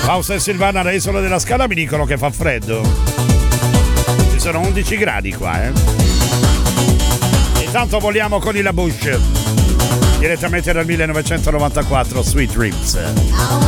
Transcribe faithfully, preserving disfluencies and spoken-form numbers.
Fausto e Silvana da Isola della Scala mi dicono che fa freddo. Ci sono undici gradi qua, eh. Intanto voliamo con i La Bouche. Direttamente dal millenovecentonovantaquattro, Sweet Dreams.